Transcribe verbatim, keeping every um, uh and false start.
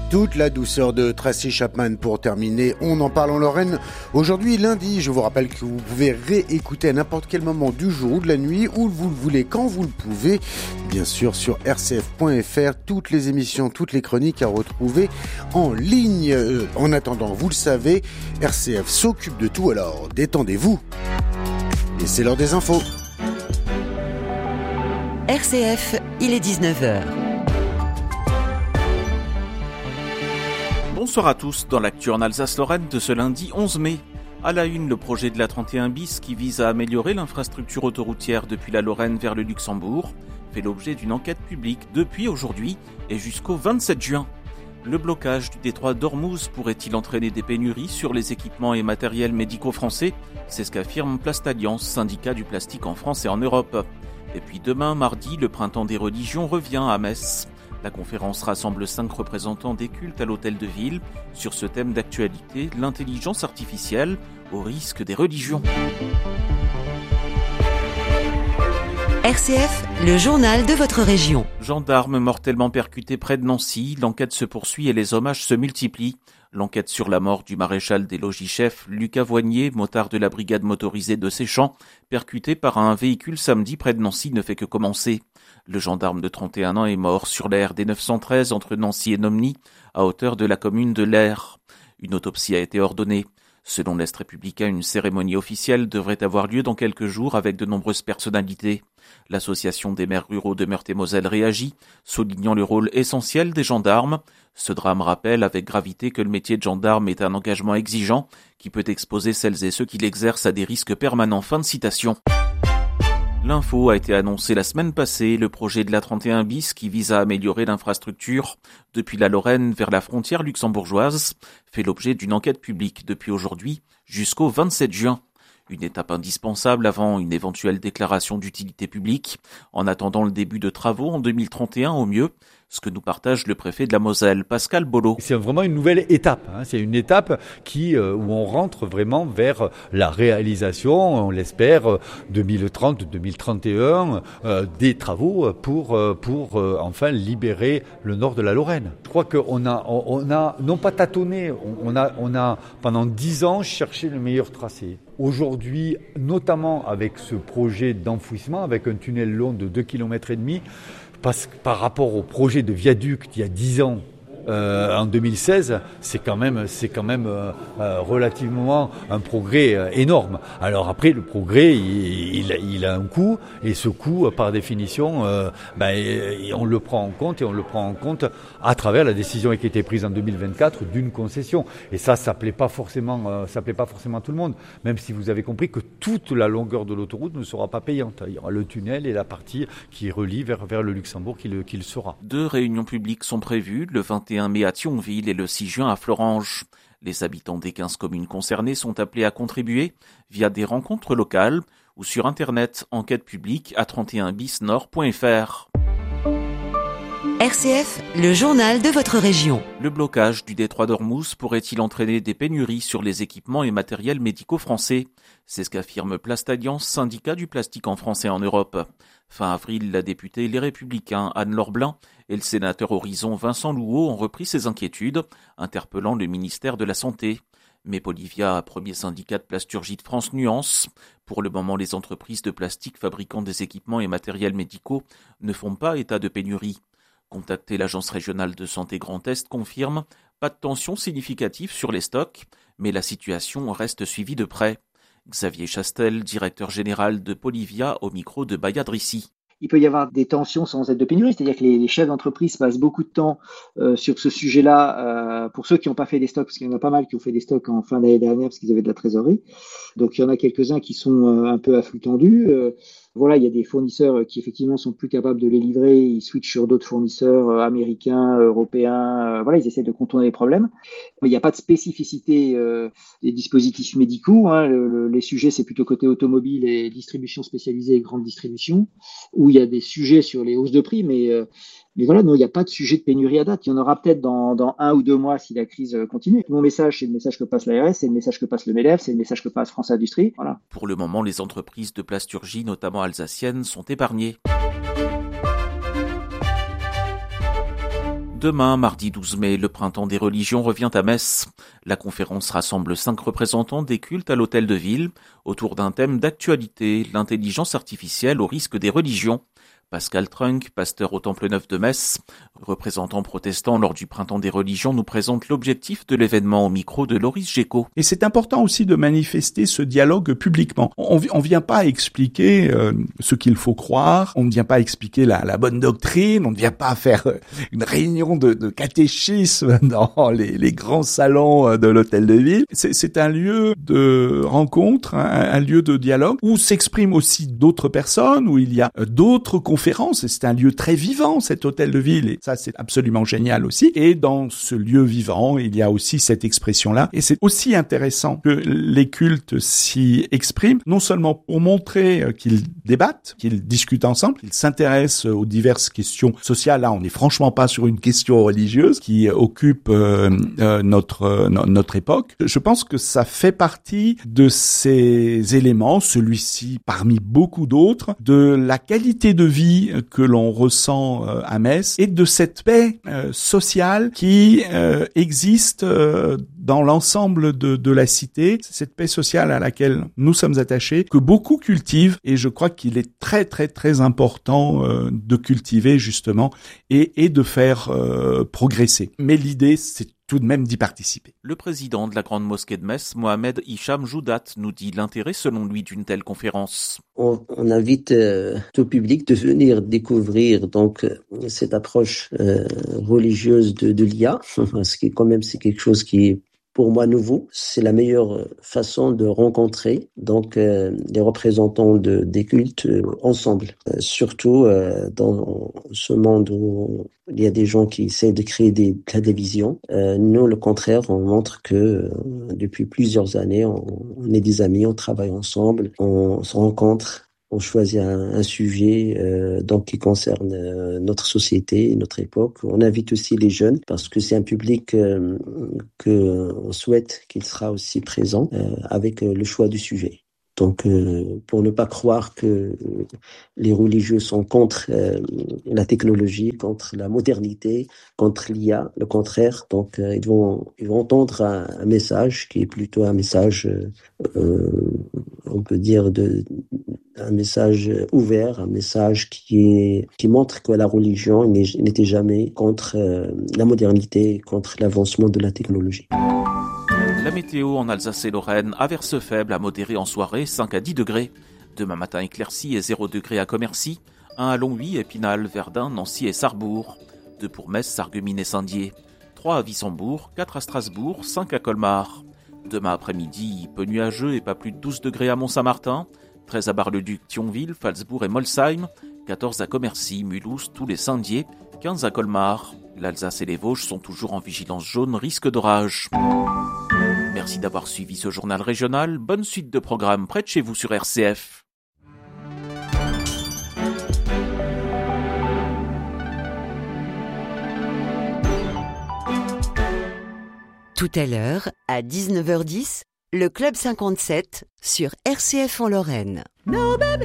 Toute la douceur de Tracy Chapman pour terminer. On en parle en Lorraine. Aujourd'hui, lundi, je vous rappelle que vous pouvez réécouter à n'importe quel moment du jour ou de la nuit, où vous le voulez, quand vous le pouvez. Bien sûr, sur r c f point f r, toutes les émissions, toutes les chroniques à retrouver en ligne. Euh, en attendant, vous le savez, R C F s'occupe de tout, alors détendez-vous. Et c'est l'heure des infos. R C F, il est dix-neuf heures. Bonsoir à tous, dans l'actu en Alsace-Lorraine de ce lundi onze mai. À la une, le projet de l'A trente et un bis qui vise à améliorer l'infrastructure autoroutière depuis la Lorraine vers le Luxembourg fait l'objet d'une enquête publique depuis aujourd'hui et jusqu'au vingt-sept juin. Le blocage du détroit d'Ormuz pourrait-il entraîner des pénuries sur les équipements et matériels médicaux français ? C'est ce qu'affirme Plastalliance, syndicat du plastique en France et en Europe. Et puis demain, mardi, le printemps des religions revient à Metz. La conférence rassemble cinq représentants des cultes à l'hôtel de ville sur ce thème d'actualité, l'intelligence artificielle au risque des religions. R C F, le journal de votre région. Gendarmes mortellement percutés près de Nancy, l'enquête se poursuit et les hommages se multiplient. L'enquête sur la mort du maréchal des logis-chefs Lucas Voignier, motard de la brigade motorisée de Séchamps, percuté par un véhicule samedi près de Nancy, ne fait que commencer. Le gendarme de trente et un ans est mort sur la R D neuf cent treize entre Nancy et Nomny, à hauteur de la commune de l'Aire. Une autopsie a été ordonnée. Selon l'Est républicain, une cérémonie officielle devrait avoir lieu dans quelques jours avec de nombreuses personnalités. L'association des maires ruraux de Meurthe-et-Moselle réagit, soulignant le rôle essentiel des gendarmes. Ce drame rappelle avec gravité que le métier de gendarme est un engagement exigeant qui peut exposer celles et ceux qui l'exercent à des risques permanents. Fin de citation. L'info a été annoncée la semaine passée, le projet de l'A trente et un bis qui vise à améliorer l'infrastructure depuis la Lorraine vers la frontière luxembourgeoise fait l'objet d'une enquête publique depuis aujourd'hui jusqu'au vingt-sept juin. Une étape indispensable avant une éventuelle déclaration d'utilité publique, en attendant le début de travaux en deux mille trente et un au mieux, ce que nous partage le préfet de la Moselle, Pascal Bollot. C'est vraiment une nouvelle étape, hein. C'est une étape qui, euh, où on rentre vraiment vers la réalisation, on l'espère, deux mille trente, deux mille trente et un, euh, des travaux pour, euh, pour euh, enfin libérer le nord de la Lorraine. Je crois qu'on a, on a non pas tâtonné, on a, on a pendant dix ans cherché le meilleur tracé. Aujourd'hui, notamment avec ce projet d'enfouissement, avec un tunnel long de deux kilomètres et demi, parce que par rapport au projet de viaduc d'il y a dix ans, euh, en deux mille seize, c'est quand même, c'est quand même euh, euh, relativement un progrès euh, énorme. Alors après, le progrès, il, il, il a un coût, et ce coût, par définition, euh, ben, on le prend en compte, et on le prend en compte à travers la décision qui a été prise en deux mille vingt-quatre d'une concession. Et ça, ça plaît pas forcément, euh, ça plaît pas forcément à tout le monde, même si vous avez compris que toute la longueur de l'autoroute ne sera pas payante. Il y aura le tunnel et la partie qui relie vers, vers le Luxembourg qui le, qui le sera. Deux réunions publiques sont prévues, le vingt et un mai à Thionville et le six juin à Florange. Les habitants des quinze communes concernées sont appelés à contribuer via des rencontres locales ou sur internet enquête publique a trente et un bis nord point f r. R C F, le journal de votre région. Le blocage du détroit d'Ormuz pourrait-il entraîner des pénuries sur les équipements et matériels médicaux français ? C'est ce qu'affirme Plastalliance, syndicat du plastique en France et en Europe. Fin avril, la députée Les Républicains Anne-Laure Blin et le sénateur Horizon Vincent Louot ont repris ces inquiétudes, interpellant le ministère de la Santé. Mais Polivia, premier syndicat de plasturgie de France, nuance. Pour le moment, les entreprises de plastique fabriquant des équipements et matériels médicaux ne font pas état de pénurie. Contacté, l'Agence régionale de santé Grand Est confirme pas de tension significative sur les stocks, mais la situation reste suivie de près. Xavier Chastel, directeur général de Polivia, au micro de Bayadrissi. Il peut y avoir des tensions sans être de pénurie, c'est-à-dire que les, les chefs d'entreprise passent beaucoup de temps euh, sur ce sujet-là. Euh, pour ceux qui n'ont pas fait des stocks, parce qu'il y en a pas mal qui ont fait des stocks en fin d'année dernière parce qu'ils avaient de la trésorerie. Donc il y en a quelques-uns qui sont euh, un peu à flux tendu. Euh, voilà, il y a des fournisseurs qui effectivement sont plus capables de les livrer. Ils switchent sur d'autres fournisseurs euh, américains, européens. Euh, voilà, ils essaient de contourner les problèmes. Mais il n'y a pas de spécificité euh, des dispositifs médicaux. Hein. Le, le, les sujets, c'est plutôt côté automobile et distribution spécialisée et grande distribution, où il y a des sujets sur les hausses de prix, mais, euh, mais voilà, non, il n'y a pas de sujet de pénurie à date. Il y en aura peut-être dans, dans un ou deux mois si la crise continue. Mon message, c'est le message que passe l'A R S, c'est le message que passe le MEDEF, c'est le message que passe France Industrie. Voilà. Pour le moment, les entreprises de plasturgie, notamment alsaciennes, sont épargnées. Demain, mardi douze mai, le printemps des religions revient à Metz. La conférence rassemble cinq représentants des cultes à l'hôtel de ville autour d'un thème d'actualité, l'intelligence artificielle au risque des religions. Pascal Trunk, pasteur au Temple Neuf de Metz, représentant protestant lors du Printemps des religions, nous présente l'objectif de l'événement au micro de Loris Géco. Et c'est important aussi de manifester ce dialogue publiquement. On ne vient pas expliquer euh, ce qu'il faut croire, on ne vient pas expliquer la, la bonne doctrine, on ne vient pas faire euh, une réunion de, de catéchisme dans les, les grands salons de l'hôtel de ville. C'est, c'est un lieu de rencontre, un, un lieu de dialogue où s'expriment aussi d'autres personnes, où il y a euh, d'autres conférences. Et c'est un lieu très vivant, cet hôtel de ville, et ça c'est absolument génial aussi. Et dans ce lieu vivant, il y a aussi cette expression-là, et c'est aussi intéressant que les cultes s'y expriment, non seulement pour montrer qu'ils débattent, qu'ils discutent ensemble, qu'ils s'intéressent aux diverses questions sociales. Là, on n'est franchement pas sur une question religieuse qui occupe euh, euh, notre euh, notre époque. Je pense que ça fait partie de ces éléments, celui-ci parmi beaucoup d'autres, de la qualité de vie que l'on ressent à Metz et de cette paix euh, sociale qui euh, existe euh, dans l'ensemble de, de la cité, cette paix sociale à laquelle nous sommes attachés, que beaucoup cultivent, et je crois qu'il est très très très important euh, de cultiver justement et, et de faire euh, progresser. Mais l'idée, c'est tout de même d'y participer. Le président de la Grande Mosquée de Metz, Mohamed Hicham Joudat, nous dit l'intérêt selon lui d'une telle conférence. On, on invite euh, tout le public de venir découvrir donc euh, cette approche euh, religieuse de, de l'I A, parce que quand même c'est quelque chose qui est pour moi nouveau. C'est la meilleure façon de rencontrer donc euh, les représentants de, des cultes euh, ensemble. Euh, surtout euh, dans ce monde où il y a des gens qui essaient de créer des, de la division. Euh, nous, le contraire, on montre que euh, depuis plusieurs années, on, on est des amis, on travaille ensemble, on se rencontre. On choisit un, un sujet euh, donc qui concerne euh, notre société, notre époque. On invite aussi les jeunes parce que c'est un public euh, que on souhaite qu'il sera aussi présent euh, avec euh, le choix du sujet. Donc, euh, pour ne pas croire que les religieux sont contre euh, la technologie, contre la modernité, contre l'I A, le contraire. Donc, euh, ils vont ils vont entendre un, un message qui est plutôt un message, euh, on peut dire de un message ouvert, un message qui est, qui montre que la religion n'était jamais contre euh, la modernité, contre l'avancement de la technologie. La météo en Alsace et Lorraine, averses faibles à modérées en soirée, cinq à dix degrés. Demain matin éclairci et zéro degré à Commercy, un à Longwy, Épinal, Verdun, Nancy et Sarrebourg, deux pour Metz, Sarreguemines et Saint-Dié, trois à Wissembourg, quatre à Strasbourg, cinq à Colmar. Demain après-midi, peu nuageux et pas plus de douze degrés à Mont-Saint-Martin, treize à Bar-le-Duc, Thionville, Phalsbourg et Molsheim, quatorze à Commercy, Mulhouse, Toul et Saint-Dié, quinze à Colmar. L'Alsace et les Vosges sont toujours en vigilance jaune, risque d'orage. Merci d'avoir suivi ce journal régional. Bonne suite de programmes près de chez vous sur R C F. Tout à l'heure, à dix-neuf heures dix, le Club cinquante-sept sur R C F en Lorraine. No, baby.